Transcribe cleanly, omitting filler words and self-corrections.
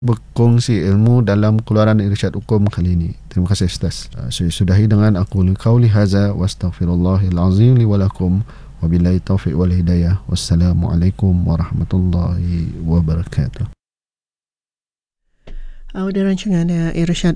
berkongsi ilmu dalam keluaran irsyad hukum kali ini. Terima kasih Ustaz. Saya sudahi dengan aku qauli hadza wa astaghfirullahil azim li wa lakum wa billahi taufiq wal hidayah. Wassalamualaikum warahmatullahi wabarakatuh. Audio rancangan irsyad